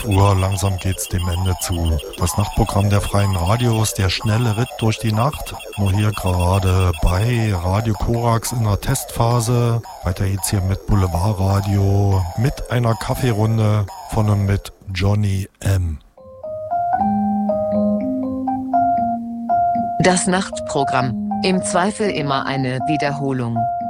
12 Uhr, langsam geht's dem Ende zu. Das Nachtprogramm der Freien Radios, der schnelle Ritt durch die Nacht. Nur hier gerade bei Radio Korax in der Testphase. Weiter geht's hier mit Boulevardradio, mit einer Kaffeerunde von und mit Johnny M. Das Nachtprogramm. Im Zweifel immer eine Wiederholung.